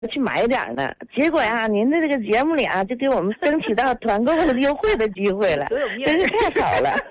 去买点呢。结果呀，您的这个节目里啊，就给我们争取到团购的优惠的机会了，真是太好了。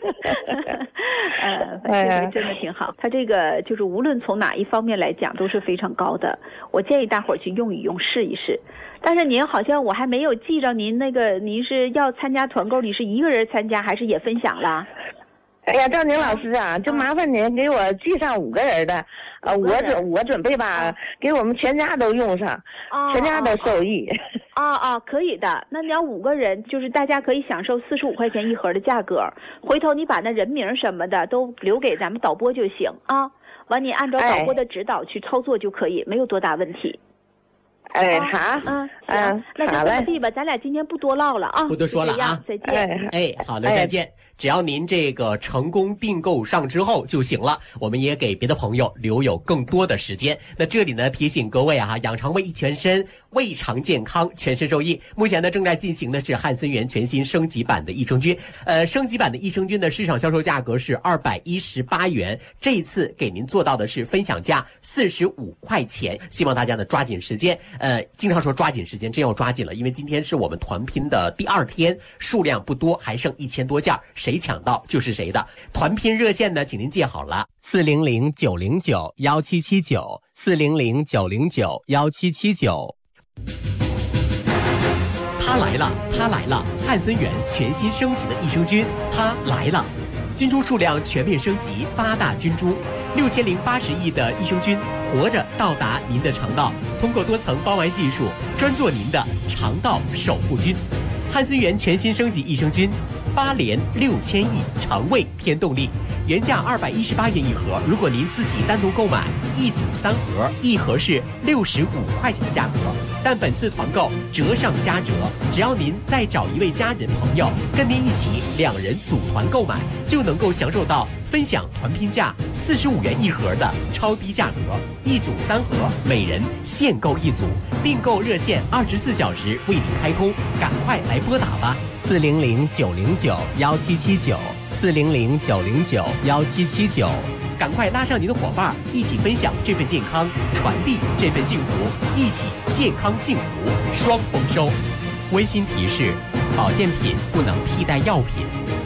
真的挺好。它这个就是无论从哪一方面来讲都是非常高的，我建议大伙儿去用一用，试一试。但是您好像我还没有记着您您是要参加团购，你是一个人参加还是也分享了？ 哎呀，赵宁老师啊，就麻烦您给我记上5个人的，我准备吧，给我们全家都用上，全家都受益。 可以的。那你要5个人，就是大家可以享受45块钱一盒的价格。回头你把那人名什么的都留给咱们导播就行啊。完你按照导播的指导去操作就可以，没有多大问题。 好， 行，那就这么地吧，咱俩今天不多唠了啊， 不多说了啊， 再见。 好的，再见。只要您这个成功订购上之后就行了，我们也给别的朋友留有更多的时间。那这里呢，提醒各位啊，养肠胃益全身，胃肠健康，全身受益。目前呢，正在进行的是汉森源全新升级版的益生菌。升级版的益生菌的市场销售价格是218元，这一次给您做到的是分享价45块钱。希望大家呢抓紧时间。经常说抓紧时间，真要抓紧了，因为今天是我们团拼的第2天，数量不多，还剩1000多件，谁抢到就是谁的。团拼热线呢，请您记好了，400-909-1779，400-909-1779。它来了，它来了！汉森源全新升级的益生菌，它来了！菌株数量全面升级，8大菌株，6080亿的益生菌，活着到达您的肠道，通过多层包埋技术，专做您的肠道守护菌。汉森源全新升级益生菌，8连6000亿肠胃添动力，原价218元一盒，如果您自己单独购买，1组3盒，一盒是65块钱的价格。但本次团购折上加折，只要您再找一位家人朋友跟您一起，2人组团购买，就能够享受到分享团拼价45元一盒的超低价格，1组3盒，每人限购1组。订购热线24小时为您开通，赶快来拨打吧，400-909-1779，400-909-1779。赶快拉上您的伙伴，一起分享这份健康，传递这份幸福，一起健康幸福双丰收。温馨提示：保健品不能替代药品。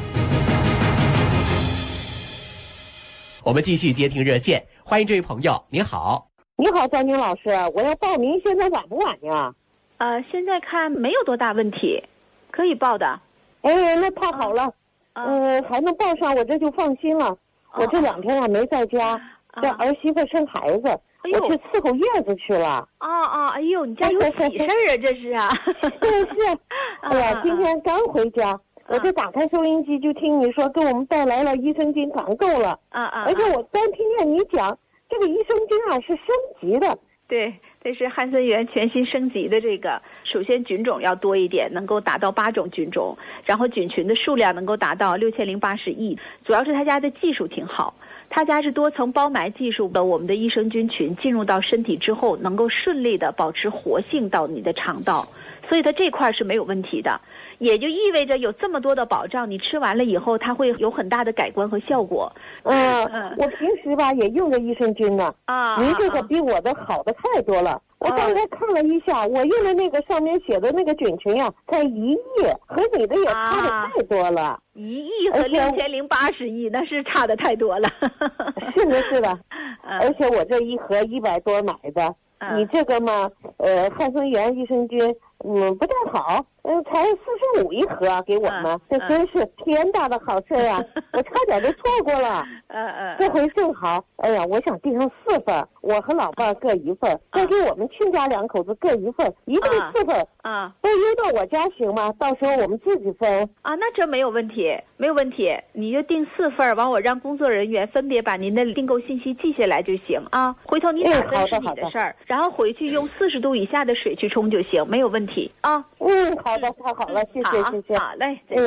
我们继续接听热线，欢迎这位朋友，您好。 你好，张宁老师，我要报名，现在晚不晚呀？ 现在看没有多大问题，可以报的。 那太好了，还能报上，我这就放心了。我这2天没在家，这儿媳妇生孩子，我去伺候月子去了。 哎呦，你家有喜事啊，这是啊。 是。哎呀，今天刚回家，我就打开收音机，就听你说给我们带来了益生菌团购了。而且我刚听见你讲，这个益生菌啊是升级的。 对，这是汉森源全新升级的这个，首先菌种要多一点，能够达到8种菌种，然后菌群的数量能够达到6080亿，主要是他家的技术挺好，他家是多层包埋技术的，我们的益生菌群进入到身体之后，能够顺利的保持活性到你的肠道，所以它这块是没有问题的，也就意味着有这么多的保障，你吃完了以后，它会有很大的改观和效果。 我平时吧也用着益生菌呢。您这个比我的好的太多了。我刚才看了一下，我用的那个上面写的那个菌群呀，才1亿，和你的也差的太多了。 1亿和6080亿，那是差的太多了。 是的，是的。而且我这一盒100多买的，你这个嘛，汉森源益生菌，不太好，才45一盒给我们，这真是天大的好事呀！我差点就错过了。这回正好，哎呀，我想订上4份，我和老伴各1份，再给我们亲家2口子各1份，一共4份。都邮到我家行吗？到时候我们自己分。 那这没有问题，没有问题，你就订4份，完我让工作人员分别把您的订购信息记下来就行啊。回头你打分是你的事儿，然后回去用40度以下的水去冲就行，没有问题啊。 好的，太好了，谢谢。 好嘞，再见。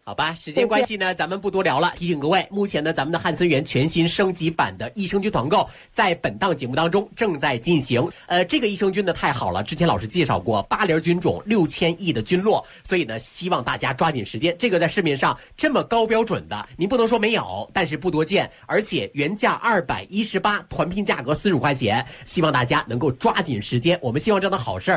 好吧，时间关系呢，咱们不多聊了。提醒各位，目前呢，咱们的汉森源全新升级版的益生菌团购在本档节目当中正在进行。这个益生菌呢太好了，之前老师介绍过，8厘菌种，6000亿的菌落，所以呢，希望大家抓紧时间。这个在市面上这么高标准的，您不能说没有，但是不多见，而且原价218，团拼价格45块钱，希望大家能够抓紧时间。我们希望这样的好事儿